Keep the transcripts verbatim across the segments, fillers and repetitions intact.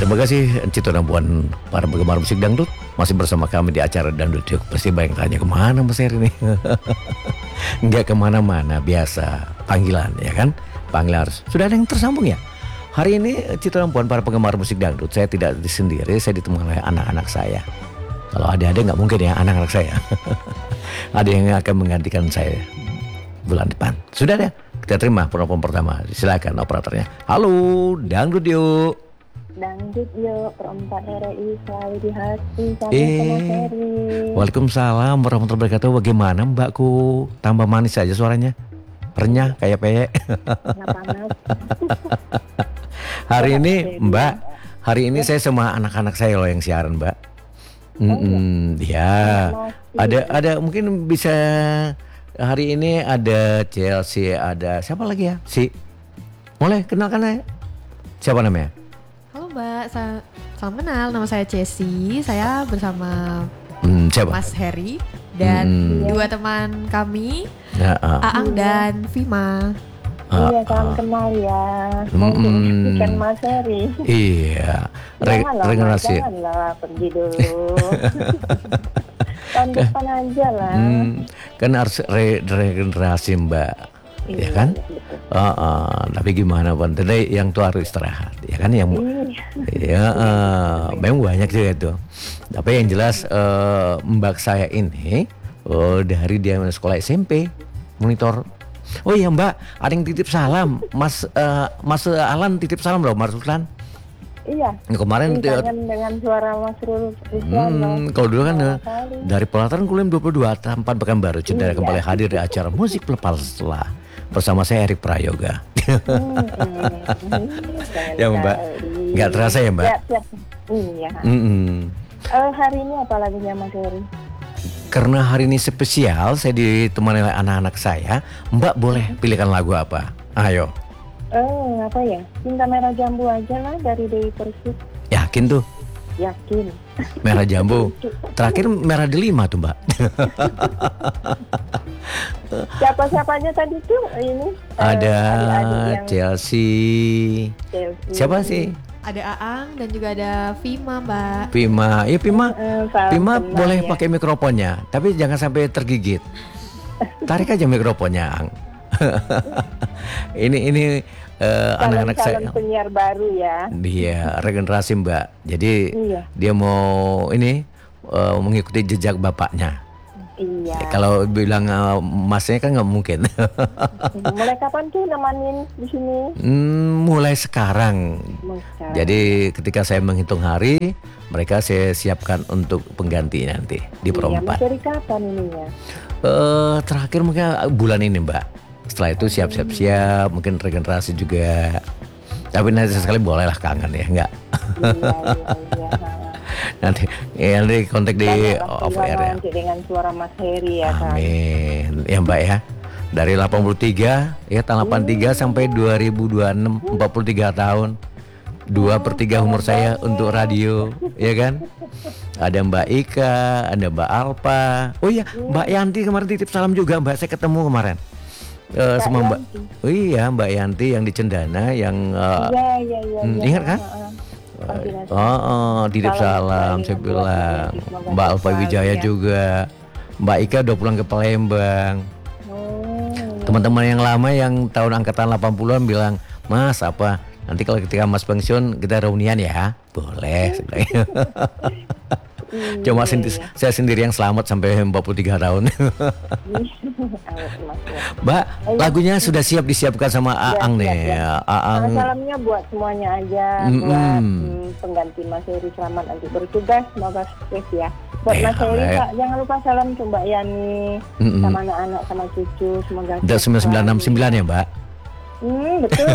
Terima kasih Cito Nampuan, para penggemar musik dangdut masih bersama kami di acara Dangdut Yuk. Pasti banyak tanya kemana Mas Heri nih. Enggak kemana-mana, biasa panggilan ya kan. Panggilan harus. Sudah ada yang tersambung ya? Hari ini Cito Nampuan, para penggemar musik dangdut, saya tidak sendiri, saya ditemani oleh anak-anak saya. Kalau ada-ada nggak mungkin ya anak-anak saya. Ada yang akan menggantikan saya bulan depan. Sudah deh, kita terima penelpon pertama. Silakan operatornya. Halo, Dangdut Yuk. Dangdut Yuk, perempat R I selalu di hati. Saya Eh, Waalaikumsalam warahmatullahi wabarakatuh. Bagaimana Mbakku? Tambah manis aja suaranya. Renyah kayak peyek. Panas. Hari ini Mbak, hari ini saya sama anak-anak saya loh yang siaran Mbak. Mm-mm, ya, ada ada mungkin bisa hari ini ada Chelsea, ada siapa lagi ya? Si, boleh kenalkan ya? Siapa namanya? Halo Mbak, sa- salam kenal, nama saya Cesi, saya bersama Hmm, siapa? Mas Heri dan Hmm. dua teman kami, Ya, ah. Aang dan Vima. Ah, Iya, salam ah. kenal ya. Mm-mm. Bukan Mas Heri. Iya, Re- Janganlah, regenerasi. janganlah pergi dulu. Tahun depan aja lah. Hmm, kan harus re- regenerasi Mbak, ya Iya, kan? betul. Ah, ah, tapi gimana Pak? Tadi yang tua harus istirahat, ya kan? Yang Iya. ya, ah, memang banyak juga itu. Tapi yang jelas eh, Mbak saya ini, oh, dari dia sekolah S M P, monitor. Oh iya Mbak, ada yang titip salam, Mas eh, Mas Alan titip salam loh, Mas Ruslan. Iya. Ya, kemarin Ini dia- kangen dengan suara Mas Rul. Ruslan, Hmm, Mas. kalau dulu kan Pertama eh, kali. dari pelataran Kulim dua puluh dua tempat Pekanbaru Cendera Iya. kembali hadir di acara musik pelepas setelah bersama saya Erik Prayoga. Hmm, hmm, Ya Mbak, sekali. nggak terasa ya Mbak? Ya, ya. Iya. Mm-mm. Eh, hari ini apa lagunya Mas Heri? Karena hari ini spesial, saya ditemani oleh anak-anak saya. Mbak boleh pilihkan lagu apa? Ayo, Eh, apa ya? Cinta Merah Jambu aja lah dari Dewi Persik. yakin tuh Yakin. merah jambu. Terakhir merah delima tuh Mbak. Siapa-siapa aja tadi tuh ini? eh, Ada adik-adik yang Chelsea. Chelsea. Siapa sih? Ada Aang dan juga ada Vima Mbak. Pima. Iya Pima. Eh, salam Pima kenal boleh ya. pakai mikrofonnya, tapi jangan sampai tergigit. Tarik aja mikrofonnya, Ang. ini ini eh, anak-anak saya. Salam penyiar baru ya. Dia regenerasi Mbak. Jadi Iya. dia mau ini eh, mengikuti jejak bapaknya. Iya. Ya, kalau bilang eh, masnya kan nggak mungkin. Mulai kapan tuh nemanin di sini? Hmm, mulai sekarang. Mulai sekarang. Jadi ketika saya menghitung hari, mereka saya siapkan untuk pengganti nanti di Iya, Mas perempat. Heri kapan ininya? Eh, terakhir mungkin bulan ini Mbak. Setelah itu siap-siap siap, mungkin regenerasi juga. Tapi nanti sekali bolehlah kangen ya, enggak? Iya, iya, iya. Nanti ya, nanti kontak di Banyaklah off air ya. nanti dengan suara Mas Heri ya kan. Amin. Ya Mbak ya. Dari delapan puluh tiga ya tahun delapan puluh tiga sampai dua ribu dua puluh enam, empat puluh tiga tahun. Dua per tiga umur saya untuk radio, ya kan? Ada Mbak Ika, ada Mbak Alpa. Oh iya, Mbak Yanti kemarin titip salam juga Mbak. Saya ketemu kemarin. Eh, sama Mbak. Yanti. Oh iya, Mbak Yanti yang di Cendana yang eh, Iya, iya, iya. hmm, iya. ingat kan? Heeh. Oh, oh, titip Salam salam, sekali saya buat bilang. Mbak Yanti. Semoga Mbak sehat Alfa selalu Wijaya ya. juga. Mbak Ika udah pulang ke Palembang. Oh, Teman-teman yang lama yang tahun angkatan delapan puluhan bilang, Mas apa, nanti kalau ketika Mas pensiun kita reunian ya? Boleh. Saya bilang. iya, Cuma iya, sendi- iya. saya sendiri yang selamat sampai empat puluh tiga tahun. Awet, Mas, ya. Mbak, lagunya sudah siap disiapkan sama Aang siap, nih. siap. Aang. Nah, salamnya buat semuanya aja, Mm-mm. buat mm, pengganti Mas Heri selamat nanti bertugas, semoga sukses ya. Buat Eh, Mas Heri baik. Pak, jangan lupa salam ke Mbak Yani, Mm-mm. sama anak-anak sama cucu, semoga Udah sehat sembilan sembilan enam sembilan selalu. ya Mbak? Hmm, betul.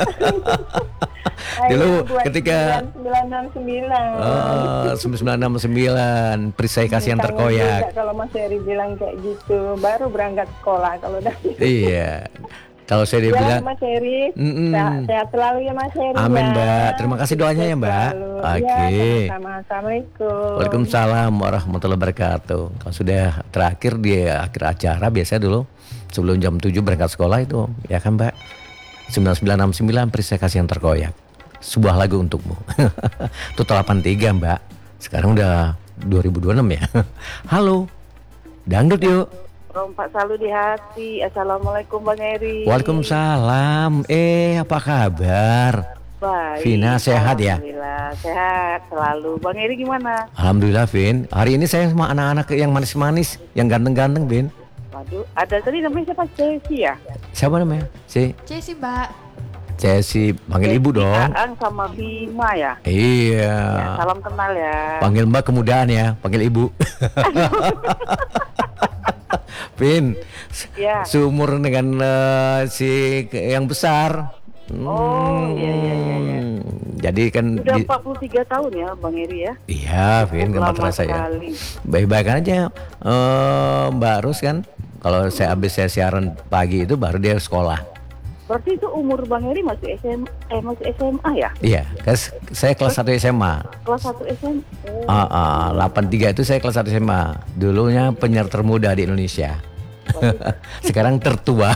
Dulu Ayo, buat ketika- sembilan enam sembilan. Oh, sembilan sembilan enam sembilan, perisai kasih yang Kangen terkoyak. juga kalau Mas Heri bilang kayak gitu, baru berangkat sekolah kalau udah. Iya. Kalau saya Ya, dibilang, Mas Heri, Mm-mm. sehat, sehat selalu ya Mas Heri. Amin, ya. Mbak. Terima kasih doanya ya, Mbak. Selalu. Oke. Ya, sama-sama. Assalamualaikum. Waalaikumsalam warahmatullahi wabarakatuh. Kalau sudah terakhir di akhir acara biasanya dulu sebelum jam tujuh berangkat sekolah itu, ya kan Mbak? sembilan sembilan enam sembilan perisai kasih yang terkoyak. sebuah lagu untukmu. Itu delapan tiga Mbak. Sekarang udah dua ribu dua puluh enam ya. Halo. Dangdut yuk. Rompak selalu di hati. Assalamualaikum Bang Eri. Waalaikumsalam. Eh, apa kabar? Baik. Vina sehat ya? Alhamdulillah sehat selalu. Bang Eri gimana? Alhamdulillah Vin. Hari ini saya sama anak-anak yang manis-manis, yang ganteng-ganteng Vin. Waduh, ada tadi namanya siapa? Ceci ya? Siapa namanya? Si Cesi Mbak. Ceci, panggil ibu dong. Aang sama Bima ya? Iya. Ya, salam kenal ya. Panggil Mbak kemudahan ya, panggil ibu. Vin, Ya. seumur dengan eh, si ke- yang besar. Oh, iya, iya, iya, iya. Hmm, Jadi kan Udah di- empat puluh tiga tahun ya Bang Eri ya? iya, Vin, Lama nggak terasa ya. sekali. Baik-baik aja. Eh, Mbak Rus kan, kalau saya habis saya siaran pagi itu baru dia sekolah. Berarti itu umur Bang Eri masih S M eh masih S M A ya? Iya, kes- saya kelas satu S M A. Kelas satu S M A. Oh. Ah, ah, delapan tiga itu saya kelas satu S M A. Dulunya penyiar termuda di Indonesia. Sekarang tertua.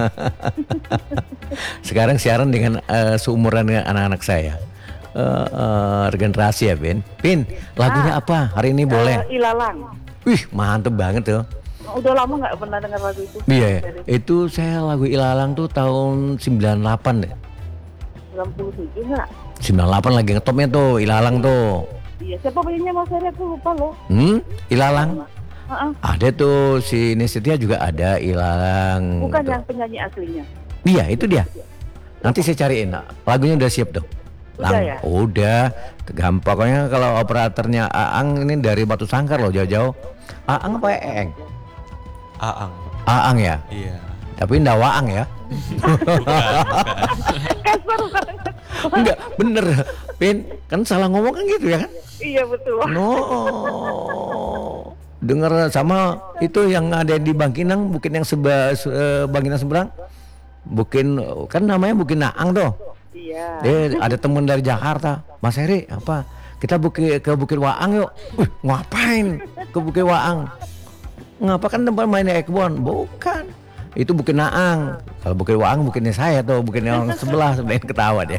Sekarang siaran dengan eh, seumuran dengan anak-anak saya. Eh, eh, regenerasi ya, Vin. Vin, lagunya apa? Hari ini boleh. Eh, Ilalang. Wih, mantep banget tuh. Udah lama nggak pernah dengar lagu itu? Iya, ya. Itu saya lagu Ilalang tuh tahun sembilan delapan deh. sembilan puluh tujuh nggak? sembilan delapan lagi ngetopnya tuh Ilalang tuh. Iya, siapa penyanyinya Mas Eri? Aku lupa loh. Hmm, Ilalang. Heeh. Ada tuh si Nesetia juga ada Ilalang. Bukan tuh. yang penyanyi aslinya. Iya, itu dia. Nanti saya cariin. Nah, lagunya udah siap tuh. Udah ya? Udah. Gampang. Pokoknya kalau operatornya Aang ini dari Batu Sangkar loh, jauh-jauh. Aang apa Eeng? Aang. Aang ya. Iya. Tapi ndak Waang ya. Kasar kan? Enggak, bener. Pin, kan salah ngomong kan gitu ya kan? Iya betul. No. Dengar sama itu yang ada di Bangkinang, bukan yang seba, se, eh, Bangkinang seberang. Bukin kan namanya Bukin Naang tuh. Iya. Eh, ada temen dari Jakarta, Mas Heri, apa? Kita buki, ke Bukit Waang yuk. Wih, ngapain ke Bukit Waang? Ngapa kan tempat mainnya Ekbon? Bukan. Itu Bukit Naang. Kalau Bukit Waang bukinnya saya tuh, bukinnya orang sebelah, sebenarnya ketawa dia.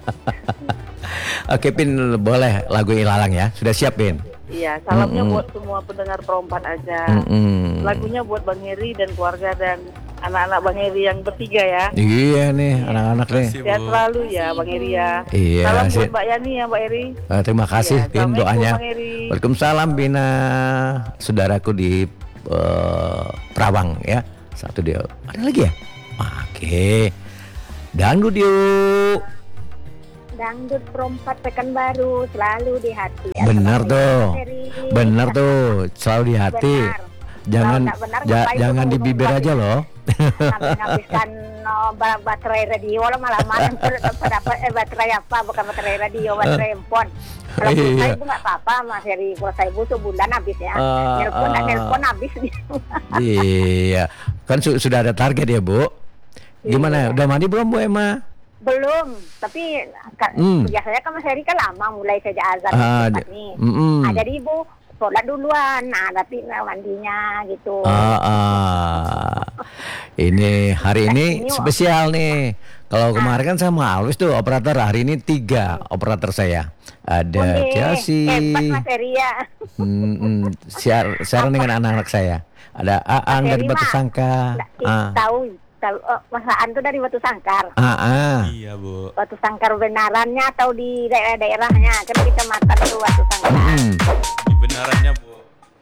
Oke, Pin, boleh lagu Ilalang ya. Sudah siap, Pin? Iya, salamnya Mm-mm. buat semua pendengar perempat aja. Mm-mm. Lagunya buat Bang Heri dan keluarga dan anak-anak Bang Heri yang bertiga ya. Iya nih, anak-anak nih. Makasih, Sehat Bu. selalu ya Bang Heri ya. Iya, Salam sih. buat Mbak Yani ya Mbak Heri. Eh, terima kasih, Iya, Pin, Assalamualaikum, doanya. Bang Heri. Waalaikumsalam, Bina. Saudaraku di eh, Perawang ya. Satu dia. Ada lagi ya? Oke. Dangdut yuk. Dangdut perempat Pekanbaru selalu di hati. Benar tuh. Assalamualaikum, Heri. Benar tuh, selalu di hati. Benar. Jangan Kalau nggak benar, ja- ngapain jangan tuh di bibir ngomong aja loh. Sampai ngabiskan oh, ba- baterai radio lo malam-malam dapat eh, baterai apa bukan baterai radio baterai handphone. Kalau Iya. pulsa ibu nggak apa-apa Mas Heri, pulsa ibu sebulan habis ya. Ah, Nelpon ah. nelpon habis dia. Iya, kan su- sudah ada target ya, Bu. Gimana? Udah mandi belum, Bu Emma? Belum, tapi ka- Hmm. biasanya kan Mas Heri kan lama mulai sejak azan Ah, cepat j- nih. mm-mm. Ah, jadi ibu sholat duluan, nah tapi nah, mandinya gitu. Ah, ah. Ini hari ini Ini, Wak. spesial nih. Kalau kemarin kan sama Alwis tuh operator, hari ini tiga operator saya. Ada Oke, Chelsea, hebat Mas Heri ya. hmm, hmm, siar, siaran dengan anak-anak saya. Ada Aang Mas dari Heri Batu mah, Sangka. Nggak, Ah, tahu tahu oh, Mas Aan tuh dari Batu Sangkar. ah, ah. Iya, Bu. Batu Sangkar benarannya atau di daerah-daerahnya kan kita mata tuh Batu Sangkar. Hmm, Kebenarannya, Bu.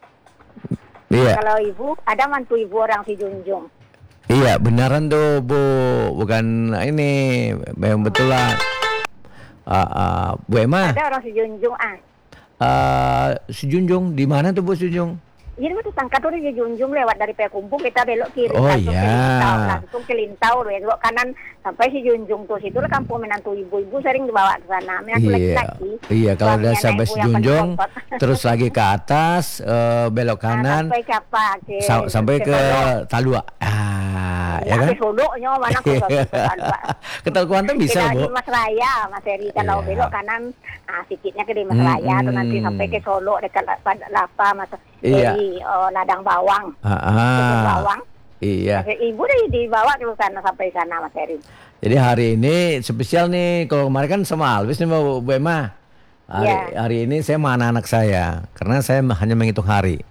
iya, Kalau ibu ada mantu ibu orang si Junjung. iya benaran tuh Bu, bukan ini, memang betulan. Ah, ah. Bu Emma, Ada orang si Junjung ah. ah, si Junjung di mana tuh Bu Junjung? Jadi Batu Sangkar tuh di Junjung lewat dari Payakumbuh kita belok kiri Oh, langsung iya. ke Lintau, langsung ke Lintau belok kanan sampai si Junjung tuh situ lah kampung menantu ibu-ibu sering dibawa ke sana. Menantu Iya, laki-laki. iya kalau udah Suami sampai anak ibu yang Sejunjung, paling kotor. terus lagi ke atas, eh, belok Nah, kanan, sampai ke apa? Ke, sa- sampai ke Solo. Talua. Ah, ya Ya, kan? ke Solo nya mana ke Solo. Ke Kuantan bisa, Kita Bu. di Mas Raya, Mas Heri. Kalau Iya. belok kanan, nah sedikitnya ke di Mas Hmm, Raya, atau nanti hmm. sampai ke Solo dekat La- pada Lapa, Mas Iya. Heri, oh, Ladang Bawang. Ah, Kebun ah, Bawang. iya. Mas- Ibu deh dibawa ke sana sampai sana, Mas Heri. Jadi hari ini spesial nih. Kalau kemarin kan sama Alwis nih Bu Bu Emma. Hari, Iya. hari ini saya sama anak-anak saya. Karena saya hanya menghitung hari.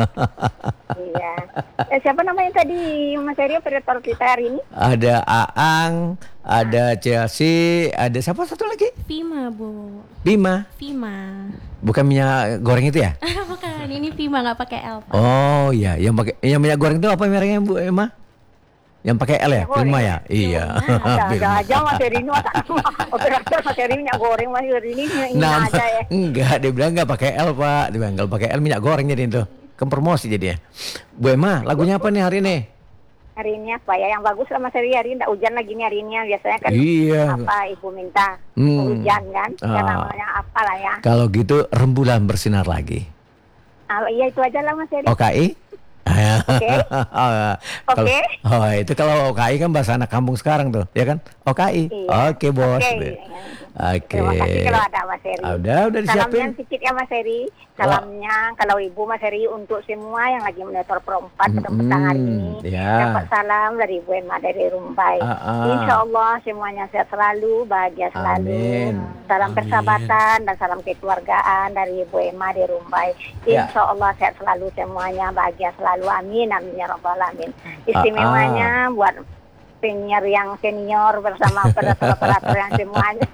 Iya. Eh, siapa namanya tadi Mas Heri operator kita hari ini? Ada Aang, ada Chelsea, ada siapa satu lagi? Pima, Bu. Bima. Pima. Bukan minyak goreng itu ya? Bukan, ini Pima nggak pakai L, Pak. Oh iya, yang pakai yang minyak goreng itu apa mereknya Bu Emma? Yang pakai L ya? Minyak goreng. Bima ya? Iya. Ada Bima. aja Mas Heri ini operator Mas Heri minyak goreng Mas Heri ini ini Nama, aja ya. enggak, dia bilang enggak pakai L Pak. Dia bilang kalau pakai L minyak goreng jadi itu. Kan promosi jadinya. Bu Emma, lagunya apa nih hari ini? Hari ini apa ya? Yang bagus lah Mas Heri, hari ini enggak hujan lagi nih hari ini. Biasanya kan Iya. apa Ibu minta Hmm. hujan kan? Ya Ah. namanya apa lah ya. Kalau gitu rembulan bersinar lagi. Ah, iya itu aja lah Mas Heri. O K I? Oke. Kalau- Oke. Oh, itu kalau O K I kan bahasa anak kampung sekarang tuh, ya kan? O K I. Iya. Oke, Bos. Oke. Oke. Terima kasih kalau ada Mas Heri. Ah, udah, udah Salamnya disiapin. sedikit ya Mas Heri. Salamnya kalau Ibu Mas Heri untuk semua yang lagi monitor perempat pada petang hari ini. ya. Dapat salam dari Ibu Emma dari Rumbai. Ah, ah. Insya Allah semuanya sehat selalu, bahagia selalu. Amin. Salam Amin. persahabatan dan salam kekeluargaan dari Ibu Emma di Rumbai. Ya. Insya Allah sehat selalu semuanya, bahagia selalu. Amin, amin ya Rabbal Alamin. Istimewanya buat penyiar yang senior bersama operator-operator yang semuanya.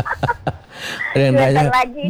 Dan Sebentar tanya, lagi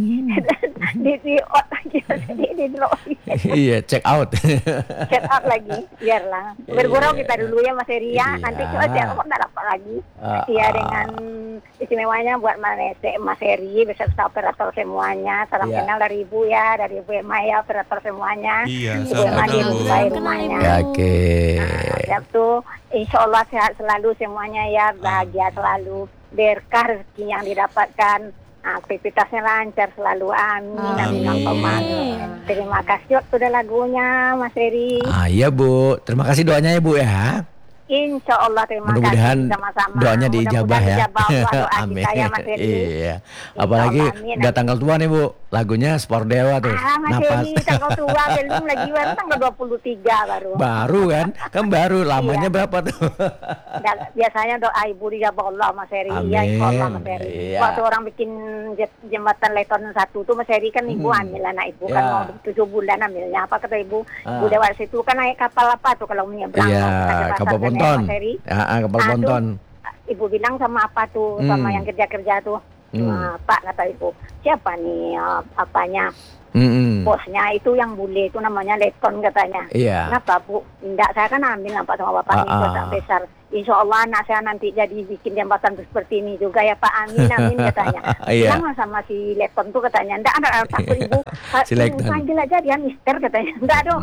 di di out lagi di di drop iya, check out. check out lagi biarlah bergurau kita dulu ya Mas Heri ya. Iya. Nanti coba check out nggak dapat lagi Ah, ya ah. dengan istimewanya buat Mas Mas Heri beserta operator semuanya. Salam Iya. kenal dari Ibu ya, dari Ibu Emma ya, operator semuanya. Iya, Ibu salam Emma di kenal, Bu. Rumbai Kenal, rumahnya. Ibu. Ya, Oke. Nah, siap tuh. Insya Allah sehat selalu semuanya ya, bahagia selalu, berkah rezeki yang didapatkan, aktivitasnya lancar selalu. Amin. Amin. Amin. Amin. Terima kasih sudah lagunya Mas Heri. Ah, iya Bu. Terima kasih doanya ya Bu ya. Insya Allah terima Mudah-mudahan kasih sama-sama. doanya diijabah Mudah-mudahan ya. dijabah Allah doa Amin. kita ya Mas Heri. Iya. Apalagi Allah, amin, udah amin. tanggal tua nih Bu. Lagunya Sport Dewa tuh. Ah, Mas Napas. Heri tanggal tua belum lagi baru tanggal dua puluh tiga baru. Baru kan? Kan baru. Lamanya Iya. berapa tuh? Dan biasanya doa ibu dijabah Allah Mas Heri. Ya insya Allah Mas Heri. Iya. Waktu orang bikin je- jembatan Leton satu tuh Mas Heri kan ibu Hmm. hamil anak ibu Ya. kan mau tujuh bulan hamilnya. Apa kata ibu? Ah. Ibu Dewa situ kan naik kapal apa tuh kalau menyeberang? Iya, mau kita ke kapal Basar sana ya, ponton. Mas Heri. Ya, ah, kapal Ah, tuh, ponton. Ibu bilang sama apa tuh Hmm. sama yang kerja-kerja tuh. Hmm. "Ah, Pak kata ibu, siapa nih ah, apanya Mm-mm. bosnya itu yang bule itu namanya Leton katanya. Iya. Kenapa Bu? Enggak, saya kan ambil nampak sama bapaknya Ah, ah. besar besar. Insya Allah anak saya nanti jadi bikin jembatan seperti ini juga ya Pak. Amin amin katanya. Iya. Bilang sama si Leton tuh katanya. Enggak ada takut ibu. Si Leton. Panggil aja dia mister katanya. Enggak dong.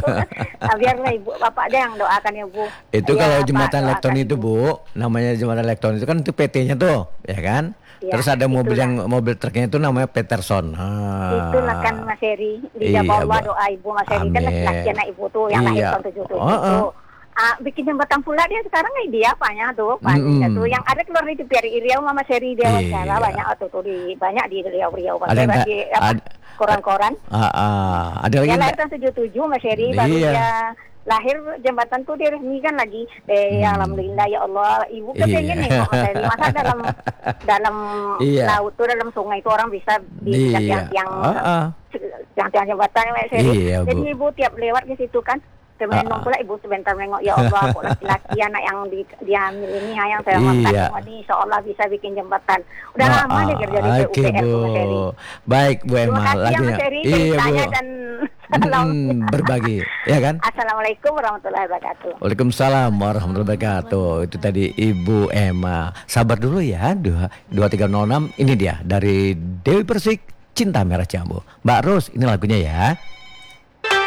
Nah, biarlah ibu bapak dia yang doakan ya Bu. Itu Ya, kalau Pak, jembatan doakan Lekton itu Ibu. Bu, namanya jembatan Lekton itu kan itu P T-nya tuh, ya kan? Iya, Terus ada mobil itulah. yang mobil truknya itu namanya Peterson. Ah. Itulah kan Mas Heri. Iya, Dijabah Allah Bu. doa ibu Mas Heri kan Amin. laki-laki anak ibu tuh yang lahir Iya. tahun tujuh tujuh Oh, oh. tuh. Ah, bikin jembatan pula dia sekarang nih dia apanya tuh panjangnya Mm-mm. tuh yang ada keluar di T V R I Riau Mama Seri dia Iya. wawancara banyak tuh tuh di banyak di Riau Riau Ada yang tak- di apa, ad- koran-koran. Ah, ah. Ada lagi Dia lahir enggak? tahun tujuh tujuh Mas Heri baru Iya. dia lahir jembatan tuh diresmikan lagi. Eh Hmm. alhamdulillah ya Allah ibu Iya. kepengen nih Mas Heri masa dalam dalam Iya. laut tuh dalam sungai itu orang bisa di Iya. tiang-tiang Ah, ah. tiang-tiang jembatan Mas Heri. Iya, Bu. Jadi ibu tiap lewat ke situ kan Ah, Temenong pula ibu sebentar nengok ya Allah kok laki-laki anak yang di, diambil ini ha, yang saya makan Iya. semua ini insya Allah bisa bikin jembatan. Udah Ah, lama deh kerja di ah. P U Oke, P R tuh Mas Heri. Bu. Baik Bu Terima Emma, kasih ya lagunya. Mas Heri Iya, ceritanya Bu. dan salam. Mm, berbagi, ya kan? Assalamualaikum warahmatullahi wabarakatuh. Waalaikumsalam warahmatullahi wabarakatuh. Itu tadi Ibu Emma. Sabar dulu ya. Dua dua tiga nol enam ini dia dari Dewi Persik Cinta Merah Jambu. Mbak Ros, ini lagunya ya.